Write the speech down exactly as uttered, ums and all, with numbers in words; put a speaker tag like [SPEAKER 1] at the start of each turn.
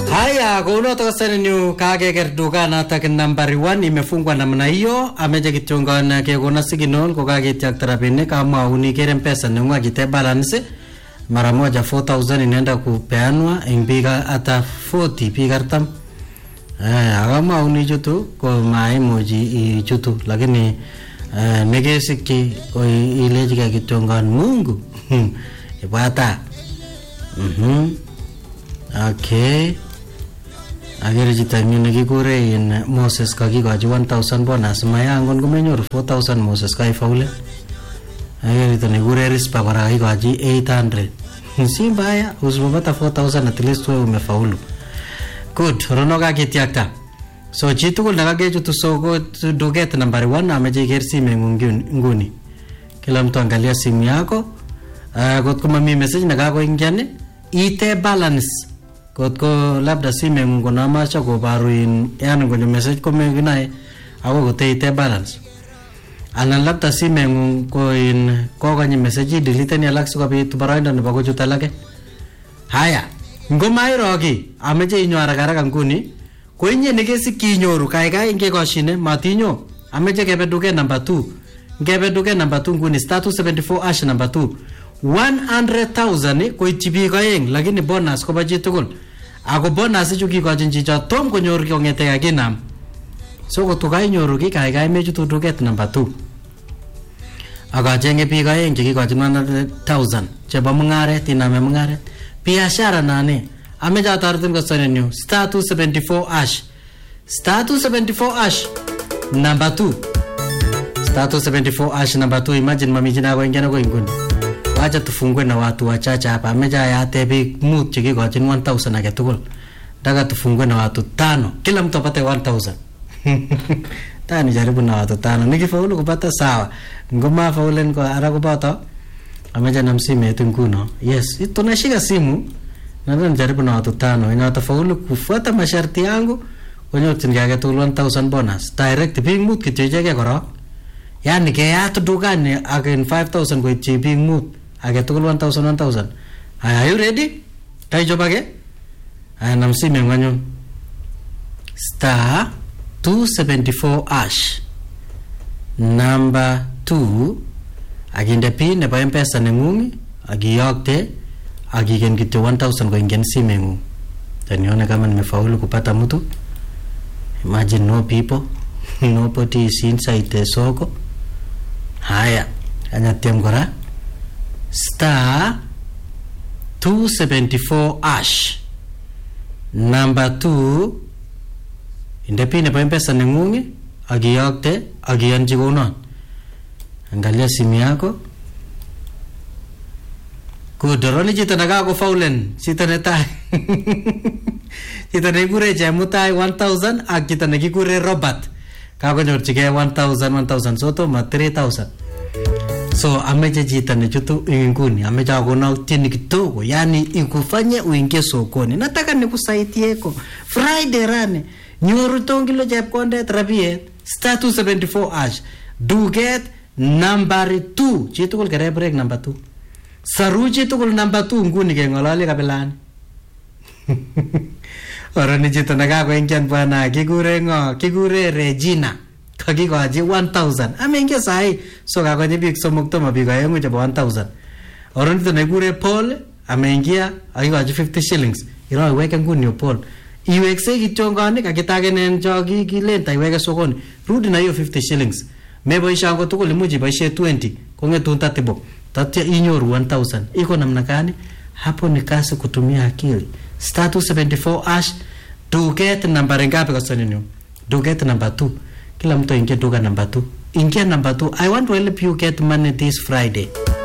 [SPEAKER 1] Haya, kuna toka new kage gerduka na tak number one imefungwa namna hiyo. Ameje kitunga na kuna signal kwa kage tiaktara pene kama unikere mpesa nunga jite balance mara moja four thousand inaenda kupeanwa impiga ata forty pigartam. Eh, kama unijutu kwa maemoji ijutu lakini eh negesiki kwa ile jika kitunga Mungu. Ibata. Mhm. Okay. Agere jita mine kikure in Moses kakikochi one thousand bonus mayangon kumenyoru four thousand Moses kai faule. Agere jita nikure rispa kora kakikochi eight hundred. Si mbaya usipopata four thousand at least wewe umefaulu. Good, rono kakitiakta. So chitukul nakakechutu soko duket number one ameje iker simu nguni. Kila mtu angalia simu yako. Uh, kot kama mimi message nakakoingiane ite balance. Kotko labda sime mungu na macha ko baruin yani kwenye message ko mengine ako kote ite balance ana labda sime mungu ko in ko kwenye message delete ni alax ko bitu barainda ne bako juta lake. Haya ngoma iroki ameje inyo haraka nguni ko inye negesi kinyoru kai kai nge koshine matinyo ameje kebe duke number two ngebe duke number two nguni status seventy-four ash number two one hundred thousand ko itibi kaeng lakini bonus ko baje tukul ako bonus chu kikochin chicho tom konyor kongete kakinam so ko tukai nyoru ki kai kai mechu duket number two akachenge bi kaeng chikikochin one hundred thousand chebo mungaret iname mungaret biashara nane ameja tartin ko sonenyu status seventy-four ash status seventy-four ash number two status seventy-four ash number two imagine mami jina ko ingena ko inguni. Wacha tufungue na watu wachache hapa. Ameja ya tebi mut chikikochin one thousand aketukul. Daga tufungue na watu tano. Kila mtu apate one thousand. Tani jaribu na watu tano. Nikifaulu kupata sawa. Ngoma faulen kwa ara kupata. Ameja na msimu yetu nguno. Yes, tunashika simu. Nadhani jaribu na watu tano. Ina watafaulu kufuata masharti yangu. Wenye utinigage tukul one thousand bonus. Direct bing mut kichijege koro. Yani kaya tu dukani again five thousand kwa bing mut. Age tukul one thousand one thousand. Are you ready? Tai coba ke? Aya namsi menganyo. Star two seventy-four ash. Number two. Aginde pi ne pa mpesa nengungi. Agi yokte. Agi gen kite one thousand kwa ingen si mengu. Tanione kama nimefaulu kupata mtu. Imagine no people. Nobody is inside the soko. Haya. Anya tiamgora. Star two seventy-four ash number two indepine pa mpesa nengungi agiyokte agiyanji konon angalia simu yako kudoroni chito nakako faulen chito netai chito nekikure chemutai one thousand ak chito nekikure Robert kakonyorchigei one thousand one thousand soto ma three thousand. So ameje jita ne chutu inguni ameja akona utini kidogo yani ikufanye uingie sokoni nataka nikusaidieko Friday rane nyoru tongilo chepkonde trabiet status seventy-four ash duget number two chitukul kere break number two saruji tukul number two nguni kengolole kabelani orani jita nakako ingian bwana kikure ngo kikure Regina kakikochi one thousand ameingia sahi so kakonye bik somok toma bik aengu chebo one thousand oronito nekure Paul ameingia akikochi fifty shillings iro iweke nguni yo Paul iwekse kichongani kakitagenen choki kilenta iweke sokoni rudi na hiyo fifty shillings meboishe ango tukul imuchi boishe twenty kongetun thirty bob tatya inyoru one thousand iko namna gani hapo ni kasi kutumia akili status seventy-four ash duket number ngapi kasonenyo duket number two. Kila mtu ingia duka number two. Ingia number two. I want to help you get money this Friday.